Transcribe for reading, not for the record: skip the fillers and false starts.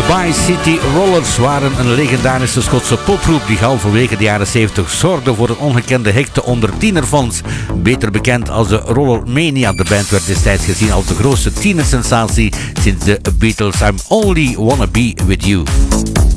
Dubai City Rollers waren een legendarische Schotse popgroep die halverwege de jaren 70 zorgde voor een ongekende hekte onder tienerfans. Beter bekend als de Rollermania. De band werd destijds gezien als de grootste tienersensatie sinds de Beatles' I'm Only Wanna Be With You.